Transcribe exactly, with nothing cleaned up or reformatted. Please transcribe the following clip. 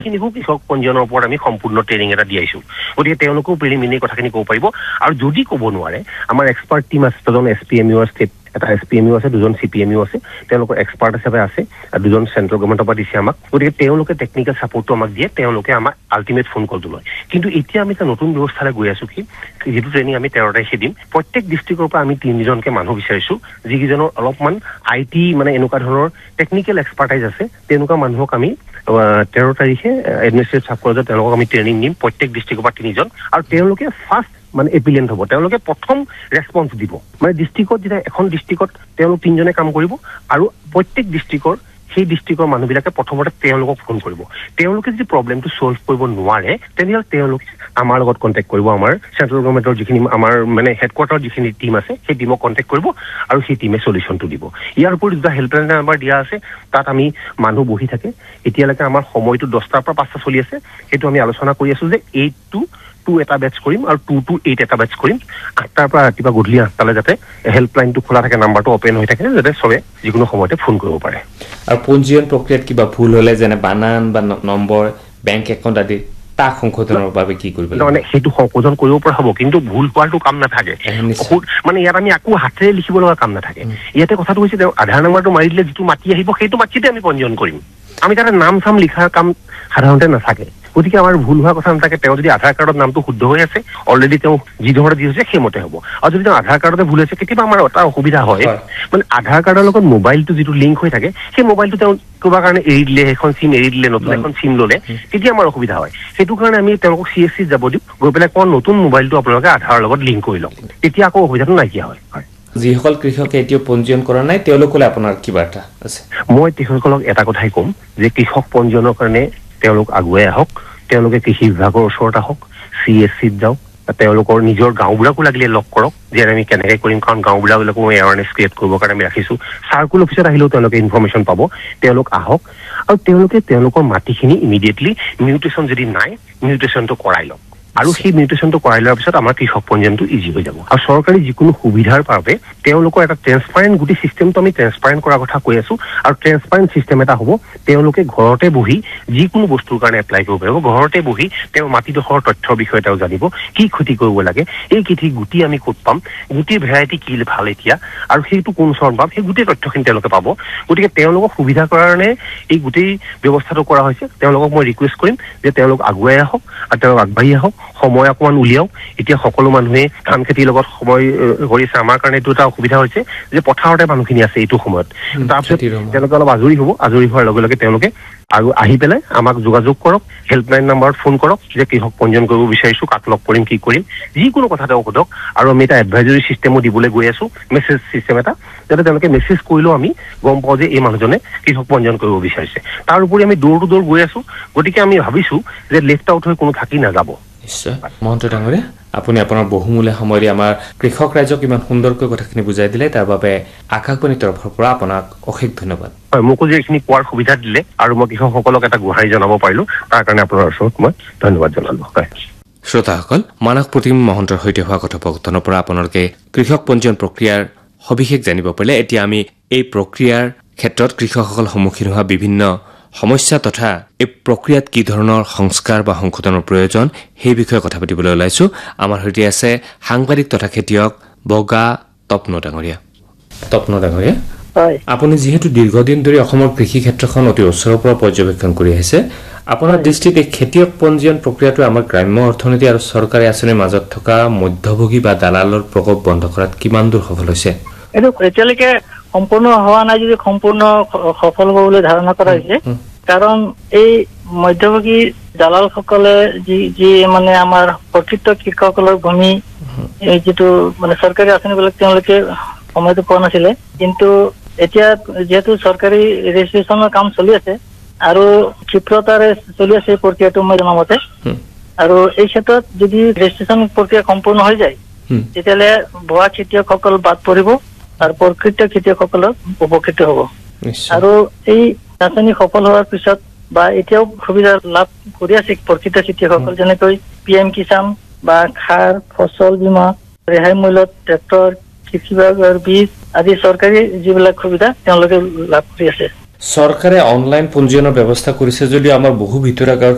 খিনিকো কৃষক পঞ্জীয়নৰ ওপৰত আমি সম্পূৰ্ণ ট্ৰেইনিং এটা দি আহিছোঁ গতিকে তেওঁলোকেও প্ৰিলিমিনাৰী কথাখিনি ক'ব পাৰিব আৰু যদি ক'ব নোৱাৰে আমাৰ এক্সপাৰ্ট টিম আছে দুজন S P M U state এটা এছ পি এম ইউ আছে দুজন চি পি এম ইউ আছে তেওঁলোকৰ এক্সপাৰ্ট হিচাপে আছে আৰু দুজন চেণ্ট্ৰেল গভৰ্ণমেণ্টৰ পৰা দিছে আমাক গতিকে তেওঁলোকে টেকনিকেল ছাপৰ্টটো আমাক দিয়ে তেওঁলোকে আমাক আল্টিমেট ফোন কলটো লয় কিন্তু এতিয়া আমি এটা নতুন ব্যৱস্থালৈ গৈ আছোঁ কি যিটো ট্ৰেইনিং আমি তেৰ তাৰিখে দিম প্ৰত্যেক ডিষ্ট্ৰিক্টৰ পৰা আমি তিনিজনকে মানুহ বিচাৰিছোঁ যিকেইজনৰ অলপমান আই টি মানে এনেকুৱা ধৰণৰ টেকনিকেল এক্সপাৰ্টাইজ আছে তেনেকুৱা মানুহক আমি তেৰ তাৰিখে এডমিনিষ্ট্ৰেটিভ চাব কলেজত তেওঁলোকক আমি ট্ৰেইনিং দিম প্ৰত্যেক ডিষ্ট্ৰিক্টৰ পৰা তিনিজন আৰু তেওঁলোকে ফাৰ্ষ্ট মানে এপিলেণ্ট হ'ব তেওঁলোকে প্ৰথম ৰেছপন্স দিব মানে ডিষ্ট্ৰিক্টত যেতিয়া এখন ডিষ্ট্ৰিক্টত তেওঁলোক তিনিজনে কাম কৰিব আৰু প্ৰত্যেক ডিষ্ট্ৰিক্টৰ সেই ডিষ্ট্ৰিক্টৰ মানুহবিলাকে প্ৰথমতে তেওঁলোকক ফোন কৰিব তেওঁলোকে যদি প্ৰব্লেমটো ছল্ভ কৰিব নোৱাৰে তেনেহ'লে তেওঁলোকে আমাৰ লগত কণ্টেক্ট কৰিব আমাৰ চেণ্ট্ৰেল গভৰ্ণমেণ্টৰ যিখিনি আমাৰ মানে হেডকোৱাৰ্টাৰ যিখিনি টিম আছে সেই টিমক কণ্টেক্ট কৰিব আৰু সেই টিমে চলিউশ্যনটো দিব ইয়াৰ উপৰি দুটা হেল্পলাইন নাম্বাৰ দিয়া আছে তাত আমি মানুহ বহি থাকে এতিয়ালৈকে আমাৰ সময়টো দহটাৰ পৰা পাঁচটা চলি আছে সেইটো আমি আলোচনা কৰি আছোঁ যে এইট টু টু এটা বেটছ কৰিম আৰু টু টু এইট এটা বেটছ কৰিম আঠটাৰ পৰা ৰাতিপুৱা গধূলি আঠটালৈ যাতে হেল্পলাইনটো খোলা থাকে নাম্বাৰটো অপেন হৈ থাকে যাতে চবে যিকোনো সময়তে ফোন কৰিব পাৰে আৰু পঞ্জীয়ন প্ৰক্ৰিয়াত কিবা ভুল হ'লে যেনে বানান বা নম্বৰ বেংক একাউণ্ট আদি তাক সংশোধনৰ বাবে কি কৰিব লাগিব মানে সেইটো সংশোধন কৰিব পৰা হ'ব কিন্তু ভুল হোৱাটো কাম নাথাকে মানে ইয়াত আমি আকৌ হাতেৰে লিখিব লগা কাম নাথাকে ইয়াতে কথাটো হৈছে তেওঁ আধাৰ নাম্বাৰটো মাৰি দিলে যিটো মাটি আহিব সেইটো মাটিতে আমি পঞ্জীয়ন কৰিম আমি তাতে নাম চাম লিখাৰ কাম সাধাৰণতে নাথাকে গতিকে আমাৰ ভুল হোৱা কথা নাথাকে তেওঁ যদি আধাৰ কাৰ্ডত নামটো শুদ্ধ হৈ আছে অলৰেডি তেওঁ যি ধৰণে দি হৈছে সেইমতে হ'ব আৰু যদি তেওঁ আধাৰ কাৰ্ডতে ভুল হৈছে কেতিয়াবা আমাৰ এটা অসুবিধা হয় মানে আধাৰ কাৰ্ডৰ লগত মোবাইলটো যিটো লিংক হৈ থাকে সেই মোবাইলটো তেওঁ কিবা কাৰণে এৰি দিলে সেইখন চিম এৰি দিলে নতুন এখন চিম ল'লে তেতিয়া আমাৰ অসুবিধা হয় সেইটো কাৰণে আমি তেওঁলোকক চি এছ চিত যাব দিওঁ গৈ পেলাই কোন নতুন মোবাইলটো আপোনালোকে আধাৰৰ লগত লিংক কৰি লওক তেতিয়া আকৌ অসুবিধাটো নাইকিয়া হয় যিসকল কৃষকে এতিয়াও পঞ্জীয়ন কৰা নাই তেওঁলোকলৈ আপোনাৰ কি বাৰ্তা আছে মই কৃষকসকলক এটা কথাই ক'ম যে কৃষক পঞ্জীয়নৰ কাৰণে তেওঁলোক আগুৱাই আহক তেওঁলোকে কৃষি বিভাগৰ ওচৰত আহক চি এছ চিত যাওক তেওঁলোকৰ নিজৰ গাঁওবিলাকো লাগিলে লগ কৰক যে আমি কেনেকৈ কৰিম কাৰণ গাঁওবিলাকো এৱাৰনেছ ক্ৰিয়েট কৰিবৰ কাৰণে আমি ৰাখিছোঁ চাৰ্কুল অফিচত আহিলেও তেওঁলোকে ইনফৰ্মেশ্যন পাব তেওঁলোক আহক আৰু তেওঁলোকে তেওঁলোকৰ মাটিখিনি ইমিডিয়েটলি মিউটেশ্যন যদি নাই মিউটেশ্যনটো কৰাই লওক আৰু সেই মিউটেশ্যনটো কৰাই লোৱাৰ পিছত আমাৰ কৃষক পঞ্জীয়নটো ইজি হৈ যাব আৰু চৰকাৰী যিকোনো সুবিধাৰ বাবে তেওঁলোকৰ এটা ট্ৰেন্সপাৰেণ্ট গোটেই চিষ্টেমটো আমি ট্ৰেন্সপাৰেণ্ট কৰাৰ কথা কৈ আছোঁ আৰু ট্ৰেন্সপাৰেণ্ট চিষ্টেম এটা হ'ব তেওঁলোকে ঘৰতে বহি যিকোনো বস্তুৰ কাৰণে এপ্লাই কৰিব পাৰিব ঘৰতে বহি তেওঁ মাটিডোখৰৰ তথ্যৰ বিষয়ে তেওঁ জানিব কি খেতি কৰিব লাগে এই খেতি গুটি আমি ক'ত পাম গুটিৰ ভেৰাইটি কি ভাল এতিয়া আৰু সেইটো কোন চৰত পাম সেই গোটেই তথ্যখিনি তেওঁলোকে পাব গতিকে তেওঁলোকক সুবিধা কৰাৰ কাৰণে এই গোটেই ব্যৱস্থাটো কৰা হৈছে তেওঁলোকক মই ৰিকুৱেষ্ট কৰিম যে তেওঁলোক আগুৱাই আহক আৰু তেওঁলোক আগবাঢ়ি আহক সময় অকণমান উলিয়াওক এতিয়া সকলো মানুহে ধান খেতিৰ লগত সময় কৰি আছে আমাৰ কাৰণে এইটো এটা অসুবিধা হৈছে যে পথাৰতে মানুহখিনি আছে এইটো সময়ত তাৰপিছত তেওঁলোকে অলপ আজৰি হ'ব আজৰি হোৱাৰ লগে লগে তেওঁলোকে আৰু আহি পেলাই আমাক যোগাযোগ কৰক হেল্পলাইন নাম্বাৰত ফোন কৰক যে কৃষক পঞ্জীয়ন কৰিব বিচাৰিছোঁ কাক লগ কৰিম কি কৰিম যিকোনো কথা তেওঁ সোধক আৰু আমি এটা এডভাইজৰী চিষ্টেমো দিবলৈ গৈ আছোঁ মেছেজ চিষ্টেম এটা যাতে তেওঁলোকে মেছেজ কৰিলেও আমি গম পাওঁ যে এই মানুহজনে কৃষক পঞ্জীয়ন কৰিব বিচাৰিছে তাৰ উপৰি আমি দৌৰ টু দৌৰ গৈ আছোঁ গতিকে আমি ভাবিছোঁ যে লেফ্ট আউট হৈ কোনো থাকি নাযাব নিশ্চয় মহন্ত ডাঙৰীয়া আপুনি আপোনাৰ বহুমূলীয়া সময় দি আমাৰ কৃষক ৰাইজক ইমান সুন্দৰকৈ কথাখিনি বুজাই দিলে তাৰ বাবে আকাশবাণীৰ তৰফৰ পৰা আপোনাক অশেষ ধন্যবাদ হয় মোকো যে এইখিনি কোৱাৰ সুবিধা দিলে আৰু মই কৃষকসকলক এটা গুহাৰি জনাব পাৰিলোঁ তাৰ কাৰণে আপোনাৰ ওচৰত মই ধন্যবাদ জনালোঁ হয় শ্ৰোতাসকল মানস প্ৰতিম মহন্তৰ সৈতে হোৱা কথোপকথনৰ পৰা আপোনালোকে কৃষক পঞ্জীয়ন প্ৰক্ৰিয়াৰ সবিশেষ জানিব পাৰিলে এতিয়া আমি এই প্ৰক্ৰিয়াৰ ক্ষেত্ৰত কৃষকসকল সন্মুখীন হোৱা বিভিন্ন সমস্যা তথা এই প্ৰক্ৰিয়াত কি ধৰণৰ সংস্কাৰ বা সংশোধনৰ প্ৰয়োজন সেই বিষয়ে কথা পাতিবলৈ ওলাইছোঁ আমাৰ সৈতে আছে সাংবাদিক তথা খেতিয়ক বগা তপন ডাঙৰীয়া তপন ডাঙৰীয়া আপুনি যিহেতু দীৰ্ঘদিন ধৰি অসমৰ কৃষি ক্ষেত্ৰখন অতি ওচৰৰ পৰা পৰ্যবেক্ষণ কৰি আহিছে আপোনাৰ দৃষ্টিত এই খেতিয়ক পঞ্জীয়ন প্ৰক্ৰিয়াটো আমাৰ গ্ৰাম্য অৰ্থনীতি আৰু চৰকাৰী আঁচনিৰ মাজত থকা মধ্যভোগী বা দালালৰ প্ৰকোপ বন্ধ কৰাত কিমান দূৰ সফল হৈছে এইটো এতিয়ালৈকে সম্পূৰ্ণ হোৱা নাই যদি সম্পূৰ্ণ সফল হ'ব বুলি ধাৰণা কৰা হৈছে কাৰণ এই মধ্যভোগী দালালসকলে যি যি মানে আমাৰ প্ৰকৃত কৃষকসকলৰ ভূমি এই যিটো মানে চৰকাৰী আঁচনিবিলাক তেওঁলোকে সময়টো পোৱা নাছিলে কিন্তু এতিয়া যিহেতু চৰকাৰী ৰেজিষ্ট্ৰেশ্যনৰ কাম চলি আছে আৰু ক্ষিপ্ৰতাৰে চলি আছে এই প্ৰক্ৰিয়াটো মই জনামতে আৰু এই ক্ষেত্ৰত যদি ৰেজিষ্ট্ৰেশ্যন প্ৰক্ৰিয়া সম্পূৰ্ণ হৈ যায় তেতিয়াহ'লে ভুৱা খেতিয়কসকল বাদ পৰিব আৰু প্ৰকৃত খেতিয়কসকলৰ উপকৃত হ'ব আৰু এই আঁচনি সফল হোৱাৰ পিছত বা এতিয়াও সুবিধা লাভ কৰি আছে প্ৰকৃত খেতিয়কসকল যেনেকৈ পি এম কিষাণ বা সাৰ ফচল বীমা ৰেহাই মূল্যত ট্ৰেক্টৰ কৃষি বিভাগৰ বীজ আদি চৰকাৰী যিবিলাক সুবিধা তেওঁলোকে লাভ কৰি আছে চৰকাৰে অনলাইন পঞ্জীয়নৰ ব্যৱস্থা কৰিছে যদিও আমাৰ বহু ভিতৰুৱা গাঁৱৰ